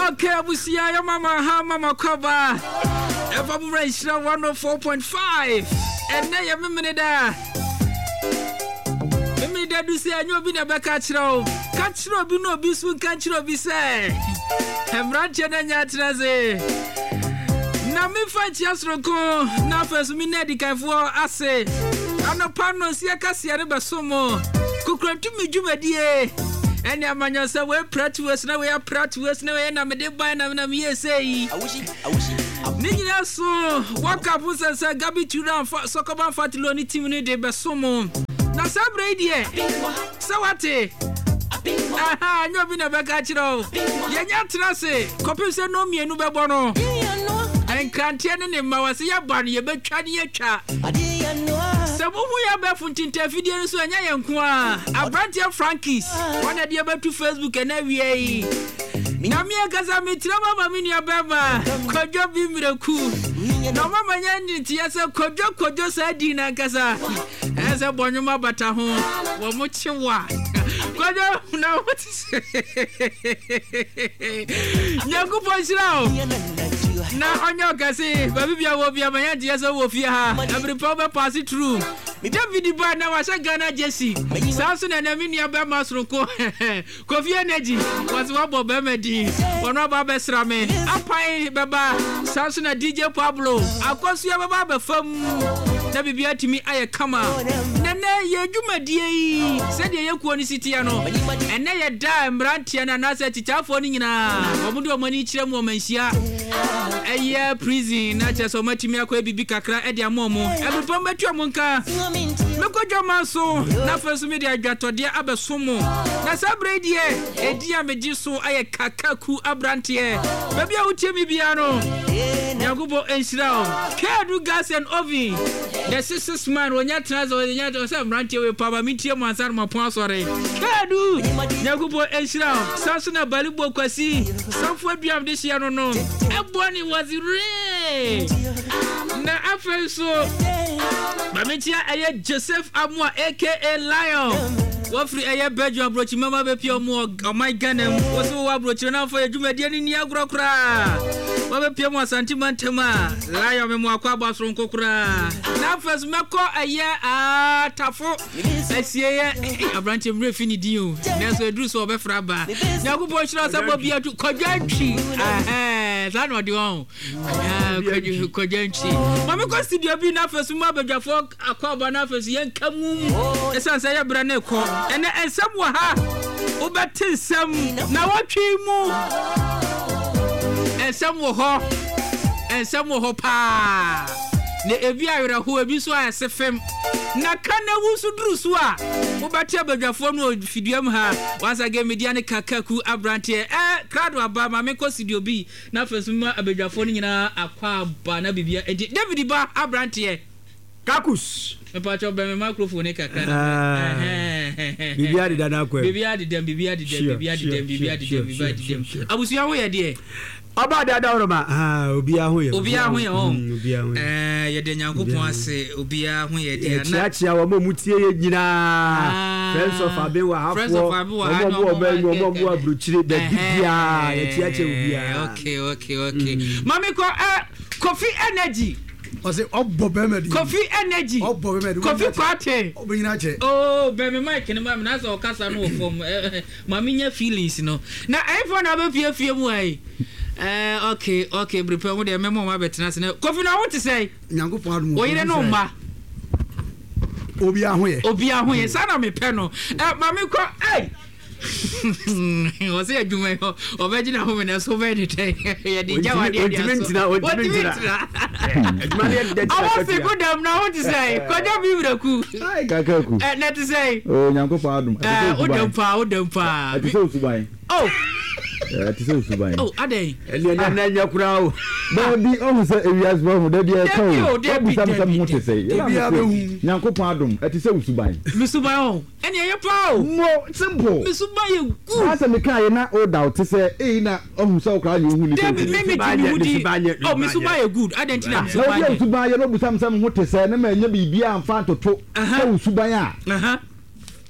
Okay, abusia ya mama kwaba. Efa mu ranchira 104.5. Enne ya memeda. Memeda du se anyo bi na beka kiro. Ka kiro bi no bi su ka kiro bi se. Emranche na nya traze. Na mi fa chiasroko na fesu mi na di kanfo ase. Anopa no si akase re besomo. Kukrantu mi dwumadie. Eni amanyo se we pratuous na we pratuous na we na me de ban na me yesei. Awushi. Ninyina so waka pusa se gabi turan sokoban fatilo ni team ni de besomo. Na sabre die. Sawate. Aha, nyo bi na beka kiro. Yenya trase, kopim se no mienu bebo no. Enkantie ne mawase ya ban ye betwa ne yatwa. Sabumu ya befunti interfidie nso anya yenko a. Abrantia Frankies, wana de betu Facebook na wie. Na mi akaza mitira mama mini abeba. Kojo bi miraku. Na mama nya nti ya se kojo sa di na akaza. Ese bonyuma bata ho. Wo mu chiwa. Kojo na what is Nyaku ponchirao na onyo kasi baby bia wo bia manya die so wo fie ha every power pass it through David ba na wa Ghana Jesse Samson na mi nia ba masroko Kofi Energy was wa bo ba medi wono ba be sra me apai beba Samson na DJ Pablo akosu ya baba ba fam na bibia timi aye kama nene ye dwumadie yi se de ye kuo ni city ya no ene ye da mrantie na na se tichafo ni nyina omudu omani kire mu omanhia eye prison na cheso matimi akwa bibi kakra e de amomo ebipom betu amonka mekojo manso na fesu media adwatode abesomo na sabredie edia meji so aye kakaku abrantie baby a utie mi bia no yagubo enshirao kedu gas and oven the 6 man wonya transo wonya to say abrantie we papa mitie mo ansar mo pon asore kedu yagubo enshirao sasuna balibo kwasi sanfo aduam de hia no eboni wazire na afenso bamitia aye Joseph Amwa aka Lion wafri aye bejo abrochi mama be pio mo my ganem woso wa abrochi na fo adwumadie ni agrokra wa be pio mo asante mantema Lion me mo akwa abasoro nkokra na first meko aye atafo asie ye abranche mre fini dio na so edru so be fraba yakubo shira sabo bia tu kodwantwi za no de won kodwantwi mama ko studio bi na first mo abadwafo akwa ba na first yen kamu esanse ye bra na ko ene ensam wa ha obeti nsam na watwi mu ensam wo ho pa ne ebi ayra ho ebi so ayesefem na kana wusu drusu a obeti abadwafo no fiduam ha once again media ne kakaku abrantie krado aba ma me ko studio bi na first mu abadwafo no nyina akwa ba na bibia David ba abrantie Kakus me pacho be me microphone kakra bibia de dana kwa bibia de dem abusu ya ho ye de aba da oroma obia ho ye ye de nyankopon ase obia ho ye de na chia wo mutie ye nyina friends of abewa hafo mo abruchire da bibia ye chia okay mami ko Coffee Energy Ose obbo bemedi Coffee Energy Coffee party obinyina che be me mic ni ma na so kasa no form ma minya feelings no na iPhone abefie fie mu ai okay prepare mo de memo ma betena se Coffee na what say nyankopon adum oyire no mba obi ahoye sana me pe no ma me ko was it you original home and so very day ya di jawa dia I want to go down now what to say ko da bi braku kakaku na to say oh nyankopon adum odempa ati so subai ati so subai adai na nya kura o baby o so ewias bo ho da bia ka o bu sam ho te say nyankopon adum ati so subai mi subai o ene ye pa o mo simple mi subai good asa me kai na o doubt say na o so kra ye hu ni so mi subai good adenti na subai no subai no bu sam ho te say na ma nya bibia amfa toto so subai a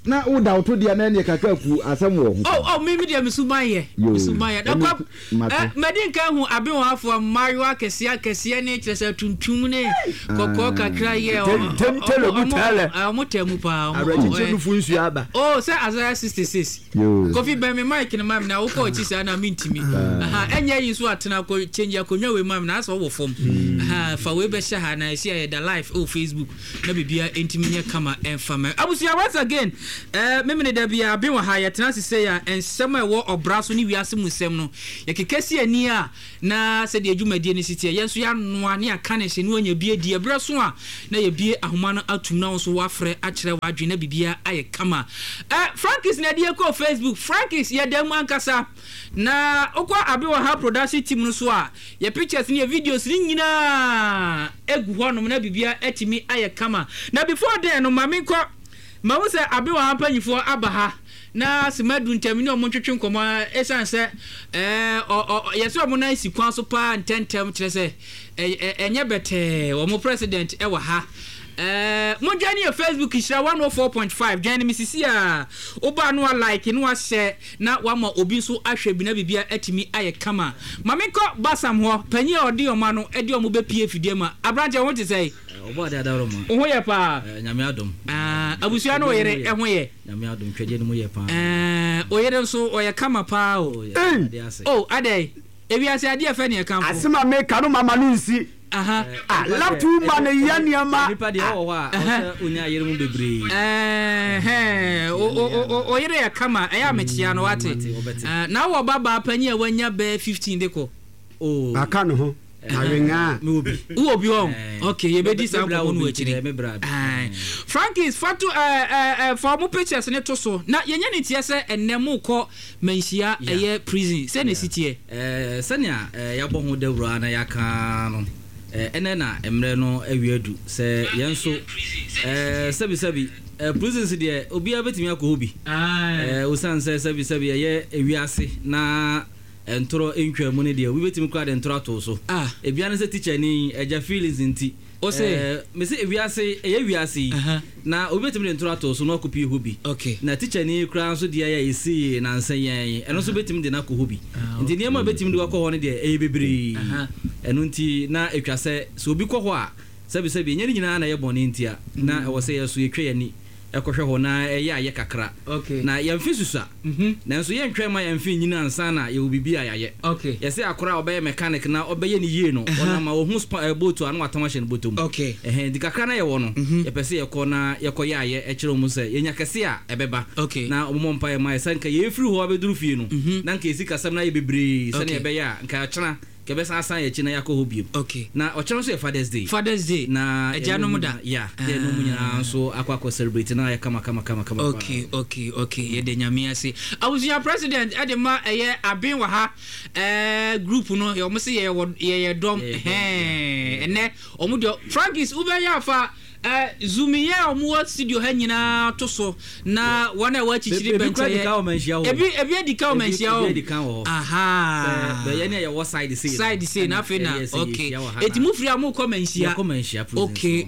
na wo da to dia na ne kakra ku asem wo ho oh me dia mesumaye na kwa medin kan hu abe wo afo mayo akese ne kyerese tuntum ne kokko kakra ye mo temu pa abrachiche nufu nsu aba oh say Isaiah 66 kofi be me mic ne mam na wo ko chi sa na mintimi enya yi so atena ko change akonwa we mam na so wo fom fa we be sha ha na share the live Facebook na bibia entimi nye kama enfama abusia once again memene da bia be wa ha yetena sese ya ensem e wo obraso ni wiase musem no yekekesi ani a na se de adwumadie ni sitie yenso ya noa ne aka ne hye ne onya bie die braso a na ye bie ahoma no atum na so wafre a kire wadwe na bibia aye kama Frankis na de ko Facebook Frankis ye dem ankasa na okwa abe wa ha production team no so a ye pictures ni videos ni nyina egu honom na bibia etimi aye kama na before then no mame ko mawo se abe wa panyifo abaha na simadu ntami ne omotwetwe nkomo esan se yeso omo na sikwan so pa ntentem kire se enye bete omo president e wa ha mo jani e Facebook ishira 104.5 jani misisi a oba no like no share na wa ma obi so ahwe bi na bibia atimi aye kama mameko basam ho panyi odi oma no edi omo be pie fidie ma abranje won te say obo ade adaro mo ho ye pa nyame adom abusua no yere ho ye nyame adom twede no mo ye pa oyere nso oye kama pa o ade ewiase ade afa ne kan asema me kanu mama no nsi love to man yaniama nipa de ho ha onya yere mu bebre oyere ya kama eya mechia no wate na wo baba panyi a wanya be 15 de ko aka no ho awenga me obi ho okay ye be di sa ko no akire Frankis fatu for mo pictures ne to so na yenye ne tie se enemu ko manhia eye prison se ne sitie senia ya bo ho dawura na ya ka no ene na emre no awiadu se yenso sabi prisons de obi abetimi akọ obi usan se sabi ye ewiase na entro entwa mu ne de obi betimi kwa de entro ato so ebia ne se teacher ni eja feelings nti o se me se ewiase ewiase na obi betimi de entro ato so no akopi hobi na teacher ni kra so de ya esi na nsan yen eno so betimi de na akọ hobi nti ne ma betimi de akọ ho ne de bebre eno nti na etwase so obi kọ ho a sabi nyeri nyina na ye bone ntia na wo se yeso yetwe yani ekohwe ho na ye kakra na ye mfi susa na nso ye ntwe ma ye mfi nyina ansa na ye obibi ayaye ye se akora obeye mechanic na obeye ni yie no ona ma wo hu boat anu atamahye no botom di kakra na ye wo no ye pese ye ko na ye ko yaye e kire mu se ye nya kese a ebeba na omo mpa ye ma ye sanka ye firi ho abeduru fie no na nka esi kasam na ye bebre se na ye be ya nka chana kebe san ye china ya ko hobiem na o chero so Father's Day na ejano muda de no munyina so akwa celebrate na ya kama okay ye de nyame ase awusia president adema eye abin wa ha group no ye omse ye dom ene omudo Frankis ubeya afa Zumiye omuwa studio ha nyina to so na wana wa chichiri benche ebi edika o menhia o aha be ye ne ye wo side say na fe na okay eti mu firi amu ko menhia okay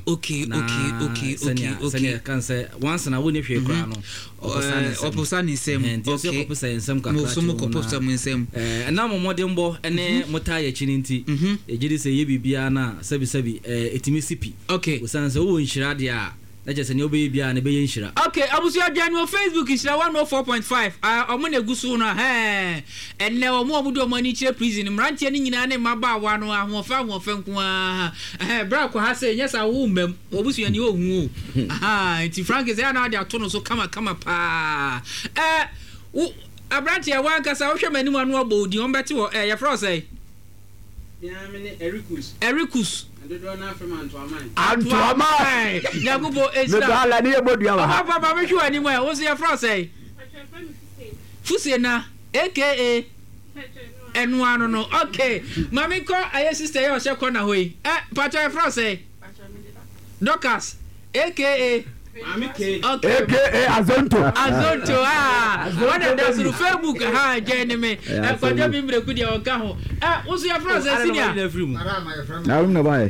sanya kan say once na woni hwe kra no opusani sem okay opusani sem ka mo sumu ko opusani sem na mo modembo ene motaya chininti ejiri se ye bibia na sabi etimi sipi okay usanze wo nshira dia na je se ne obeyi bia na be ye nshira okay abusu adwan wo Facebook nshira 104.5 omo na gusu no enne omo do mani chire prison mrantie ni nyina ne maba wa no ahofa nko bra ko ha se nyesa wo mbam obusu ani ohu nti Frankis ya na dia to no so kama pa abrantie wa kasa wo hwe mani mu anu abodi on beti wo ye fro say ya me ne Ericus do na from Antoamai Yakubo Esra me ala ni ebodua wa papa me hwe ani mu wo se ye fro say Fuse na aka enu anu no okay mami ko aye sister ye o se ko na hoyi pacho ye fro say Docas aka Mami K aka Azonto wana da suru Facebook jeni me kwa jo bi mreku dia o ka ho wo so ye fro say senior na rum na bae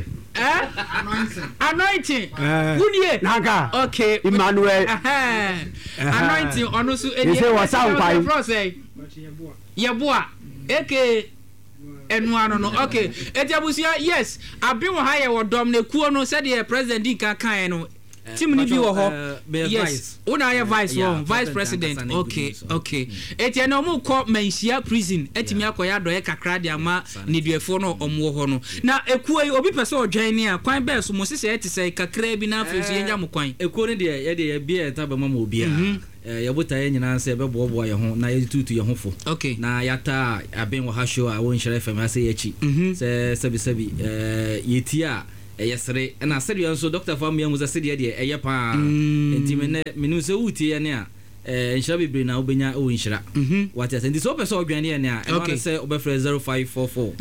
Anointing. Wunye. Naga. Okay. Emmanuel. Anointing ono so edi. Say was sound by. Yeboa. Eke enuano no. Okay. Etiabusia yes. Abi wo ha ye wodom na kuo no said the president din kan no. Team ni bi wo ho. Yes. Una ye vice president. Okay. Etia no mu ko manhia prison etimi akoya doye kakra de ama niduefo no omwo ho no. Na ekuo yi obi pese odwan ni a kwan be so mo sese etise kakra bi na afesu yenya mo kwan. Ekuo ne de ye de bi etaba mama obi a. Yabota ye nyina se be bobo ye ho na ye tutu ye ho fo. Okay. Na yata aben wo ha show a won hire fam ase ye chi. Se sebi yeti a yesere na sede nso Dr. Famia Musa sede de eye pa ntime ne menu se wuti ye ne a nhira bebre na obenya o nhira what ase ndi so person odwane ye ne a e say obefre 0544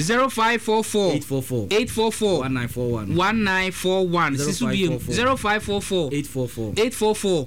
844 1941 sisubiem 0544 844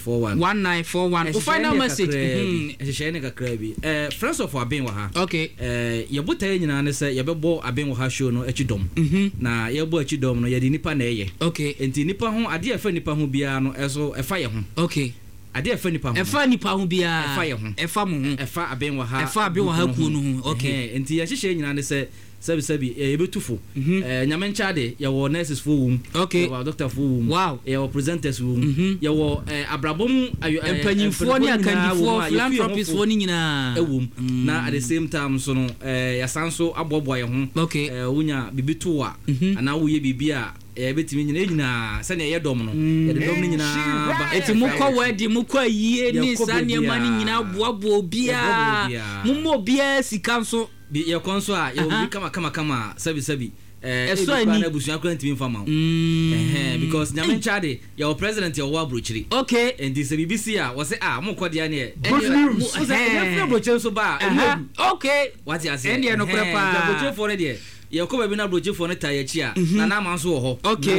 1941 final message share ne kakra bi friends of aben wa ha okay ye botaye nyina ne say ye bebo aben wa ha show no achidom na ye bo achidom no ye di nipa na eye okay enti nipa ho ade afa nipa ho bia no eso efa ye ho okay ade efa nipa ho bia efa ye ho efa mo ho efa aben wa ha ku no okay enti ye hihye nyina ne say sabi ebetufo nyame nchade ye wo nurses fo wum okay ye doctor fo wum wow ye wo presenters wum ye wo abrabom empanyimfo ni akandifo philanthropists fo ni nyina ewum na at the same time so no ya sanso abobo ye ho okay wunya bibitu a ana wo ye bibia betimi nyina se ne ye dom no ye dom ni nyina ba eti mukọ wedi mukọ yie ni sane ma ni nyina boabo bia mummo bia sika so ye konso a ye obi kama sabi eso ani na busuan kura ntimi fama because nyame nchade your president your wa brochiri okay and this BBC a wo say mukọ dia ne good news so say brochiri so ba okay what you say and ye no kura pa brochiri for ne ye ko ba bi na brochiri for ne tayachi a na na man so wo ho okay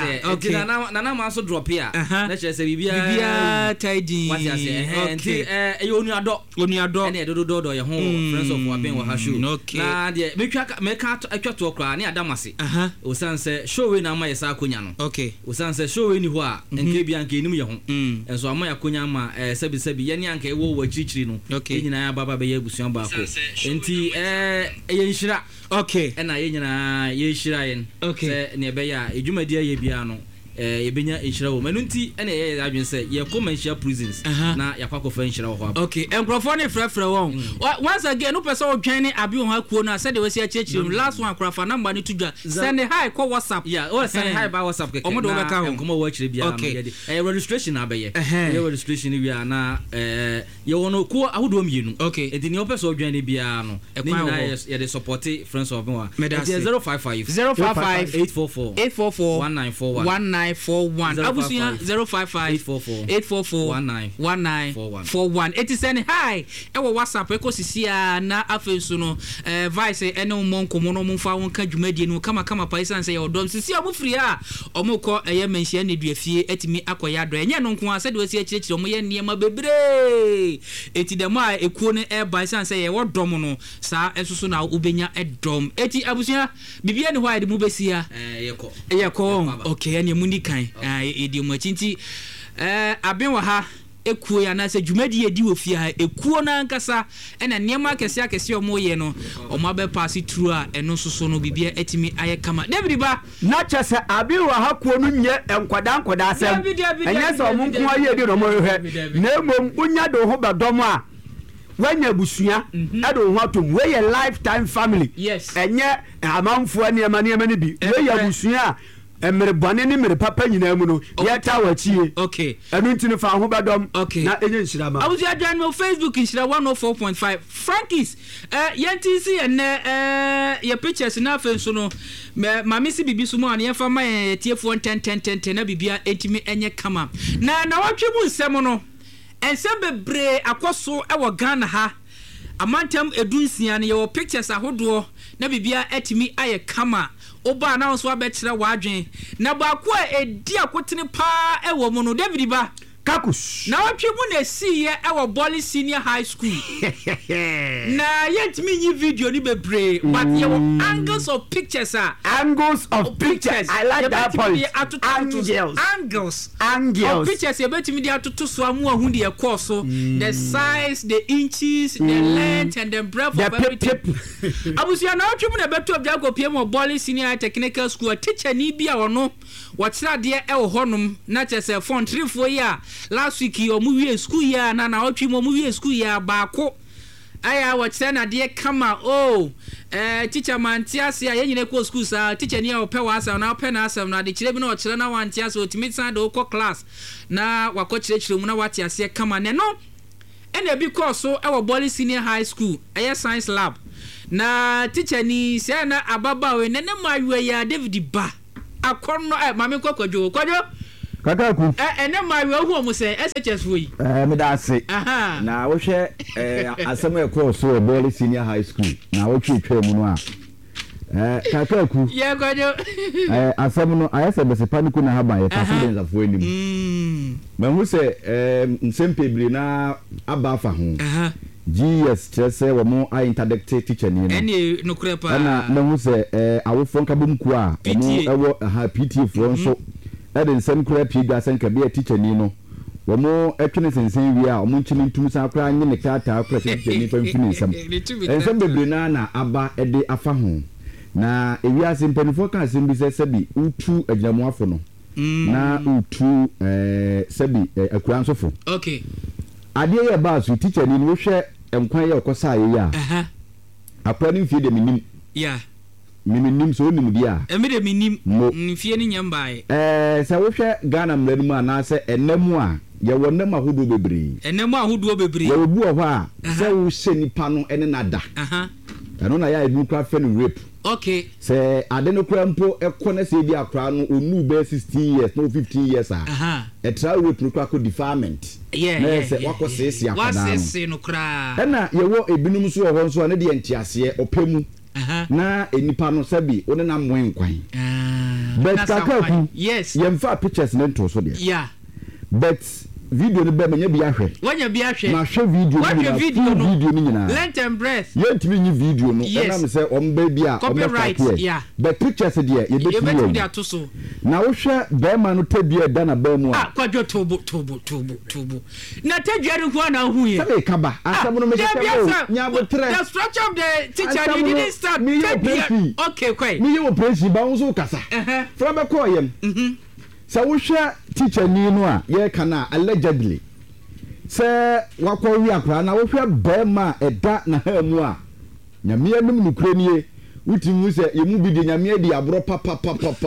na na man so drop here na chere say bibia tidy what you say okay e onuado and e do ye ho friends of aben wa ha show na de me ka atwato kra ne adamase o san say show we na ma ye sa akonya no okay o san say show we ni ho a nke bia nke nim ye ho enso ama ya konya ma sabi ye ne anka e wo wachichiri no nyina ya baba be ye busuan ba ko enti ye nhira okay na ye nyina ye nhira yen se ne be ya edwumadi aye bia no ebenya nhira wo manunti na ye adwen se ye commercial prisons na yakwa fa nhira wo ho okay enkrofo ne frefre won once again no person odwan ne abi ho akuo na se de we se achichiri last one akrofa number ne tudwa send hi call WhatsApp send hi by WhatsApp keke omo do be ka ho enkomo wo achire bia no registration abeye ye registration wi na ye wono ku ahodo mienu enti ne person odwan ne bia no ni na ye de support friends of me wa 055 844 1941 abusia 055 844 1941 eti send hi ewo WhatsApp ekosisia na afensu no vice ene monko mono mfa wonka dwumadie no kama paisan se ye odom sisi amufri a omukọ eye menhia ne duafie etimi akoya do enye no nko ase de wasi akirikiri omo ye niema bebre eti dem a ekuo ne baisan se ye wodom no sa ensusu na ubenya edom eti abusia bibia ne ho ade mu besia yeko okay ene mu kan edi mu achinti aben wa ha ekuo ya na se dwumadi edi ofie ha ekuo na nkasa ena niema akese omoye no omabe pass through a eno soso no bibia etimi aye kama David ba na chese abi wa ha kuo no nye enkwada asem enye se omunko aye di no mo hwe na emom unya do ho badom a wanya busua edo ho atom we ye lifetime family enye amanfo niema ne bi we ye busua emere bone ni mere papa nyina mu no ye ta wachie okay enu ntini fa ho badom na enye nshira ma abuzi adwan mo Facebook nshira 104.5 Frankis yentisi ene ye pictures na afenso no mamisi bibi sumo an ye fa ma tiefo 10 na bibia entimi enye kama na watwe mu nsem no ensem bebre akoso ewo Ghana ha amantam edunsia ne ye pictures ahodo na bibia etimi aye kama oba na so abekire wadwen na ba ko edi akotene pa ewo mu no David ba kakus na watwe mu na see our Bolly Senior High School na yentimi yi video ni bebre but your angles of pictures I like that point angles of pictures you betimi dey atoto so amu ahu dey course so the size the inches the length and the breadth of everything abusia na watwe mu na beto obja go pie mo Bolly Senior Technical School teacher ni bia ono watira de e honum na chese font 3 4 year last week you movie school year na watwi mo movie school year baako aya watira na de kama teacher mantiase ya nyine ko school sa teacher ni opɛ wasa na opɛ na asem na de kire bi na ɔkyerɛ na wantiase otimisa de ko class na wakɔ kyerɛkyerɛ mu na watiase kama ne no ene bi course so Bolly Senior High School science lab na teacher ni se na ababa we ne mawe ya David ba akono mame kokwadwo kakaku ene mawe hu omu se SHS fo yi me da ase na wo hwe asem ekọ so Bolly Senior High School na wo twetwa mu no a kakaku ye kwadwo asem no ayese besepa ni kuna haba ye passenger fo enim me hu se nsempebri na aba afa ho GS chese wo mo interdict teacher ni no ene no krepa na me hu se awofo nkabom ku a mo ewo PT fo nso eden sem kura piga senka be teacher ni no wo mo etwene sensen wi a wo mo nchini ntum sa kura nye ne tata kura teacher ni famfini nsam ensem bebre na aba ede afa ho na ewiase mpanifo ka asem bi se bi utu aginamuafo no na utu sebi akura nsofo okay ade ye ba so teacher ni wo hwe enkwan ye okosa ye ya akwa ni mfie de minim yeah minim so nim dia emi de minim mfie ni nyambae se wo hwe Ghana mranimu ana se enamu a ye wonam ahodo bebre ye obu ho a se wo hye nipa no ene nada eno na ya edu kwa fe no rape okay se ade no kwa mpo ekona se bi akra no onu be 16 years no 15 years e try rape no kwa ko defilement yeah se wako sesi akra no wasese no kra ena ye wo ebinum so ho nso ne de entiase opemu na enipa no sabi one na mwen kwan but kakaku yes yemfa pictures ne nto so de yeah but video no be manya bi ahwe wanya bi ahwe na hwe video ni nyina length and breadth yentimi nyi video no na me say omba bi a copyright yeah but pictures de ye betimi de atoso na wo hwe be ma no tabia da na ba mu a kwadwo tobo na tadua ru ho na hu ye sabe kaba asem no me say nya botre the structure of the teacher didn't start okay kwai me ye operation ba wo so kasa from be call yem sa wo hwe teacher ni no a ye kana allegedly se wakọ wi akra na wo hwe be ma eda na ha mu a nyame anum no kure nie utimu se yemu bi de nyame di abro papa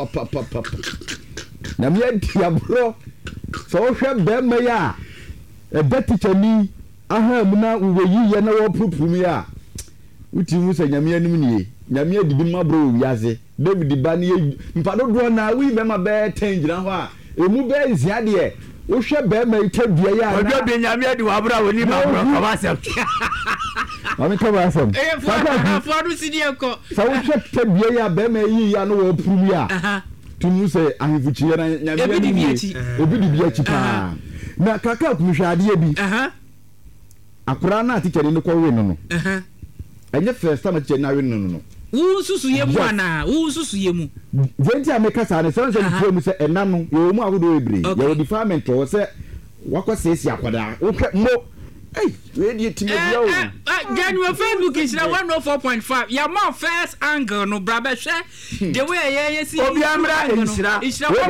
nyame di abro so wo hwe be ma ya eda teacher ni aha mu na wo yi ye na wo proprum ya utimu se nyame anum nie nyame di bi ma bro wiase David ba ni mpado do na wi be ma be 10 gira ho a emu be nsia de wo hwe be ma itadua ya na odo be nyame de wabra woni ma bro ka ba se ami ka ba se for do si de ko sa wo hwe tadua ya be ma yi ya no wo prum ya tumu se ahifuchi ya na nyame obi di bi achi pa na kaka ku hwe ade bi akura na teacher ni ko we no enye first time teacher na we no wo susu yemu ana wo susu yemu jenti ameka sa ne sense ni pro mu se enano yo mu ahodo ebre yo defilement wo se wakosesi akwada wo mo we di timebia o January Facebook is 104.5 ya ma first angle no brabe hwe the way ye see obi amra insira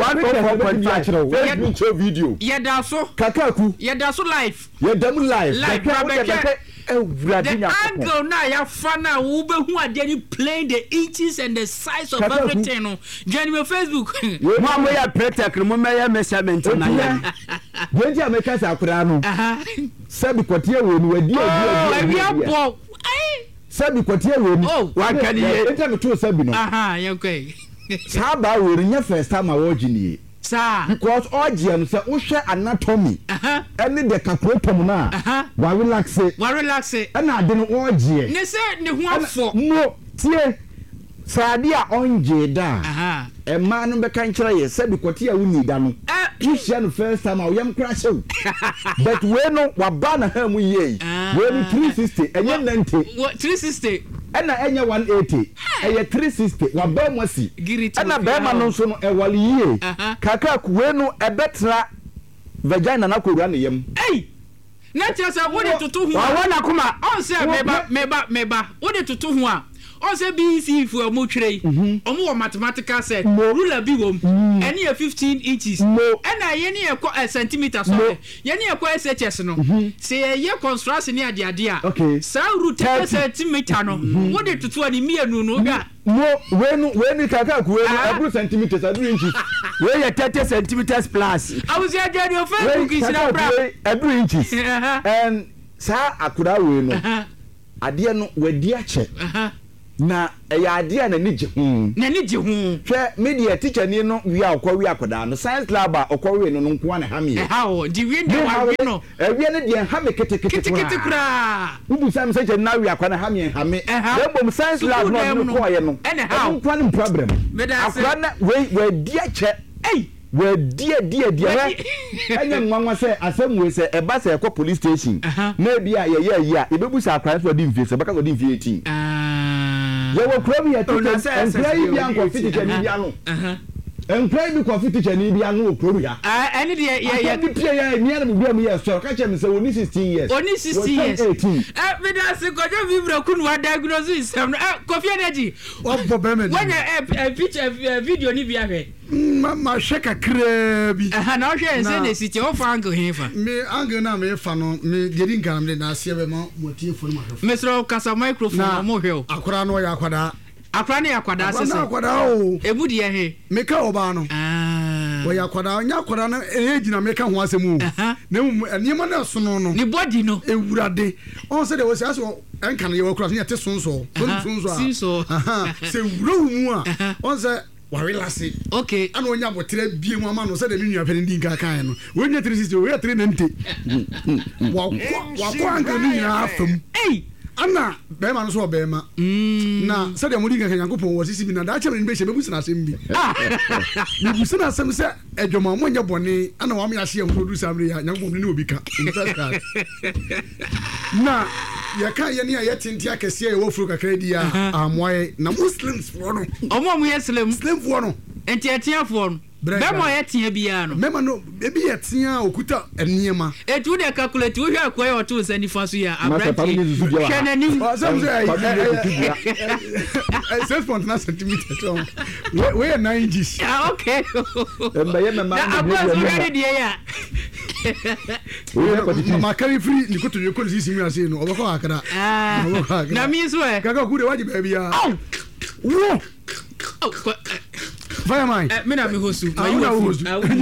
104.5 video ye da so kakaku ye da so live ye da mu live the angle na ya fana wo be hu ade ni playing the inches and the size of everything no January Facebook mo ya pretek mo me ya measurement na ya jenti ameka sa akura no sabi kwatie wo ni wadi sabi kwatie wo ni wakani ye enta me to sabi no okay saba wo nya first time awo gini sir because ogian say wo hwe anatomy any the calculator na wa relax na ade no ogie ne se ne ho afọ mo tie saade a onje da ma no be kan kire ye sabi kwatie wo ni da no wohyia no first time a woyam kora hyew but wei no waba na ha mu yie wei no 360 ɛnyɛ 90 360 ɛna ɛnyɛ 180 ɛyɛ 360 waba mu asi ɛna bɛrima no nso no ɛwale yie kaka wei no ɛbɛtena vagina na kɔwura ne yam na kyerɛ sɛ wode toto ho wɔwɔ na koma ɔnsɛ meba wode toto ho a ɔsɛ BC fu ɔmo twere ɔmo wɔ mathematical set ruler bi wom ɛne yɛ 15 inches ɛna yɛne yɛ kɔ centimeter so yɛne yɛ kɔ SHS no sɛ yɛ construction ne ade a saa root 10 centimeter no wode toto ani mienu no ga wenu kaka ku wenu every centimeters every inches we yɛ 30 centimeters plus awusi ajadi o Facebook isina bra every inches and saa akura we no adeɛ no wadi akyɛ na ɛyɛ adeɛ na ni gye ho hwɛ media teacher ni no wi a ɔkɔ wi akoda no science lab a ɔkɔ wi no nko ana ha me di wi ne wa wi no wi ne de ha me kete kura ubu sam sɛ na wi akwa na ha me bom science lab no ko ɔyɛ no nko ana problem akwa na we di akyɛ we die anya nwanwa sɛ asɛm we sɛ ɛba sɛ ɛkɔ police station na bi a yɛyɛ yi a ebebu sɛ akwa so di mfie sɛ bɛka so di mfie 18 yɛwɔ kura bi yɛ teacher nkura yi bi ankɔ fit teacher ni bi ano nkura bi kɔ fit teacher ni bi ano wɔ kura ya ɛne deɛ yɛ bi pie yɛ ni anam bi am yɛ sɔ ka kyɛ me sɛ oni 16 years oni 16 years me da se kɔjɔ vibra kunu wa diagnose isɛm no Kofi Energy ɔbɔ bɛmɛ wɔnyɛ picture video ni bi ahwɛ ma hwɛ kakra bi na ɔhwɛ nsɛ na si tie ɔfa angle he fa me angle na me fa no me gedi nkam de na asie bɛ ma motie fo ma hwɛ mesro kasa microphone mo hwɛ akora no ya akwada ne akwada sese akwada o ebu de he me ka oba no wo ya akwada nya akwada na ejina me ka ho asemu na enima na so no ni body no ewurade on se de wo se aso enka na ye wo kura so nya te sonso sonso se wuro mu a on se warelase okay ana onya botere bie mu ama no se de me nua pene ndi nka kan no wonya 360 wo ya 390 wa anka ni na afam ana bema no so bema na se de mudi nka Nyankopon wo sisi bi na da kyem ni be hye bebusi na asem bi ni busi na asem se adwoma mo nya bone ana wa me ahye am producer amre ya Nyankopon ni obi ka na ya ka ye ni ya tinti akese ye wo furu kakra di ya amoye na muslims fo no omo ye slim fo no entiatia fo no bema ye tia bia no mema no ebi ye tia okuta eniema etu de calculate wo hwe akoye oto se ni faso ya abrati hwe na ni some say 6.9 cm we 9 inches okay embaye mama ni ya ma carry free ni ko to ye ko sisi mi ase no obako akara na mi so e kaka ku de waji ba bia wo fireman me na me hosu ma you hosu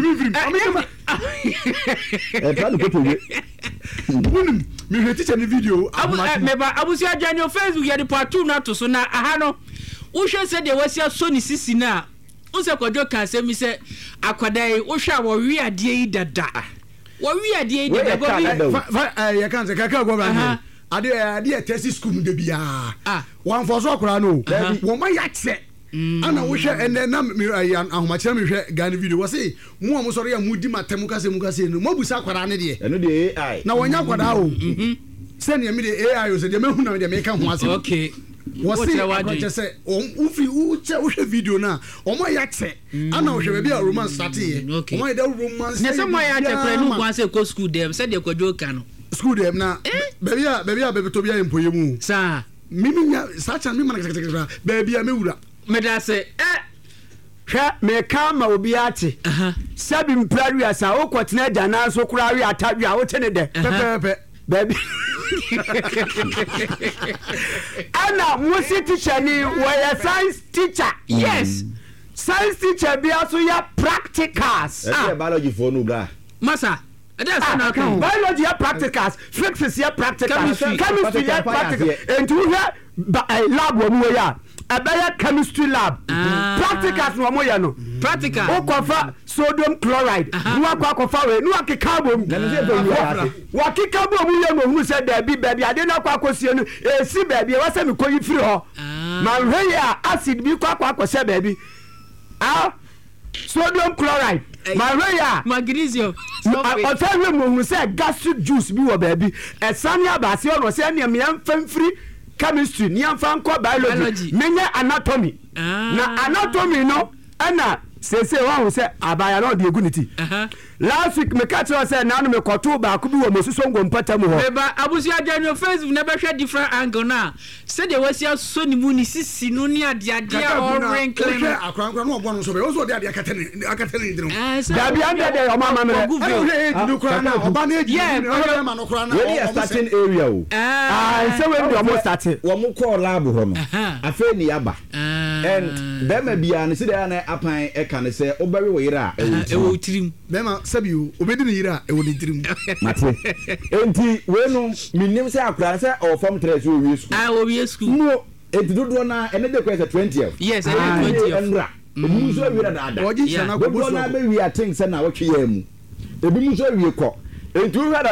plan ko to ye bunum me hwe teacher ni video abusi adwane o Facebook ya de part 2 na to so na aha no wo hwe se de wasia so ni sisi na unse kwadwo ka se mi se akwadai wo hwe a wo wi ade yi dada wo wi ade yi dada go bi ya kan se kaka go ba ade test school de bia wan for so akora no wo ma ya tse ana wo hwe ene na ahoma kire me hwe Ghana video wo se mu am sori ya mudi matem kase no mo busa akora ne de eno de AI na wonya akora o se ne me de AI o se de mehu na de me ka ho ase okay what's it say uche video na omo ya tse ana wo hwe be a romance start here omo ya romance ne se mo ya tse kra nu kwa se ko school dem se de kwadwo ka no school dem na baby to bia empoye mu sa mimi nya sacha mimi na baby a mewura me da se hwe me ka ma obi ate sabi mprawi asa wo kwotena dana so kura wi atawi a wo tene de pepepe baby ana musi teacher ni were science teacher yes science teacher bi aso ya practicals biology for no bra masa that's not biology ya practicals physics ya practicals chemistry ya practicals and you hear lab wo mu ya abaya chemistry lab practicals no mo ya no practical o kofa sodium chloride nu akwa we nu akeka bom wa keka bom ye no hu se da bi baby ade na kwa kosie no esi baby wa se me koyi firi ho ma hwe ya acid bi kwa se baby sodium chloride Maria magnesium ọ̀fẹ́ wíwẹ̀ mu ohun sẹ́ gastric juice bi wọ bẹ̀ẹ̀bi ẹ̀sán ní abàásí ọ̀nà ọ̀sẹ̀ ẹ̀ni ẹ̀mí yẹn fẹ́ firi chemistry ní yẹn fẹ́ nkọ́ biology mẹ́nyẹ́ anatomy na anatomy no ẹ̀na sese wa ho sɛ abaya na ɔde egu ne ti last week me ka kyerɛ sɛ nanu me kɔto baako bi wɔ mo soso ngompata mu hɔ beba abusua gya no Facebook na bɛhwɛ different angle na sɛ de wasi aso ne mu ni sisi no ne ade orange no akwankwa no ɔbɔ no so bɛ wo so de ade akata ne ndiro dabi ande de ɔma ma me ɔba na eji ma no kora na we are starting area o sɛ we de ɔmo start wo mo call lab hɔ no afei ni aba and bema bia ne sɛ de na apan ɛka ne sɛ obɛwe wo yira ɛwɔ tirim bema sabi o obedi ne yira ɛwɔ ne tirim mate enti we no minim sɛ akura sɛ ɔ form 3 so wi school wi school mo enti dodo na ene de kwese 20th yes ene 20th enra ebi so wi da da oji sana ko bo na be wi atin sɛ na wotwe ya mu ebi mu so wi kɔ enti wo